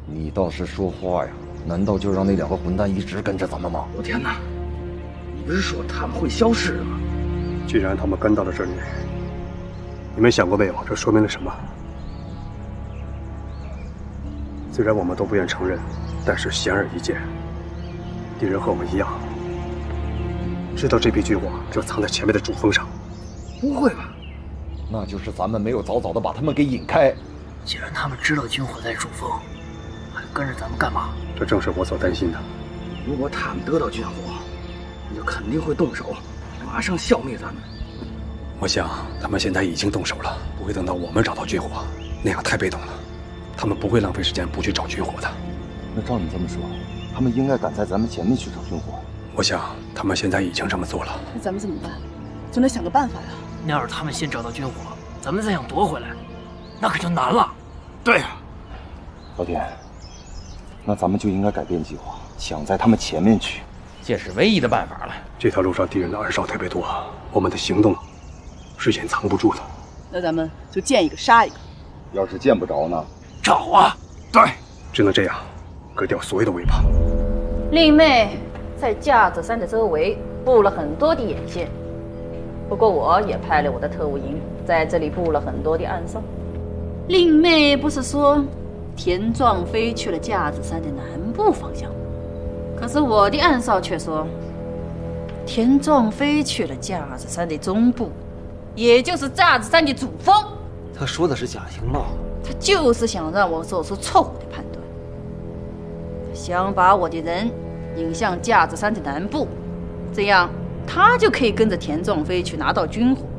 你倒是说话呀！难道就让那2个混蛋一直跟着咱们吗？ 我天哪！你不是说他们会消失吗？ 既然他们跟到了这里，你们想过没有？这说明了什么？虽然我们都不愿承认，但是显而易见，敌人和我们一样，知道这批军火就藏在前面的主峰上。 不会吧？ 那就是咱们没有早早的把他们给引开。 既然他们知道军火在主峰，还跟着咱们干嘛？ 这正是我所担心的。 如果他们得到军火，那就肯定会动手，马上消灭咱们。 我想他们现在已经动手了，不会等到我们找到军火，那样太被动了。他们不会浪费时间不去找军火的。 那照你这么说，他们应该赶在咱们前面去找军火。 我想他们现在已经这么做了。 那咱们怎么办？总得想个办法呀。 那要是他们先找到军火，咱们再想夺回来，那可就难了。 对呀， 老田，那咱们就应该改变计划，抢在他们前面去。 这是唯一的办法了。 这条路上敌人的暗哨特别多，我们的行动是掩藏不住的。 那咱们就见一个杀一个。 要是见不着呢？ 找啊！ 对，只能这样，割掉所有的尾巴。 令妹在架子山的周围布了很多的眼线，不过我也派了我的特务营在这里布了很多的暗哨。令妹不是说田壮飞去了架子山的南部方向，可是我的暗哨却说田壮飞去了架子山的中部，也就是架子山的主峰。 他说的是假情报， 他就是想让我做出错误的判断，想把我的人引向架子山的南部，这样他就可以跟着田壮飞去拿到军火。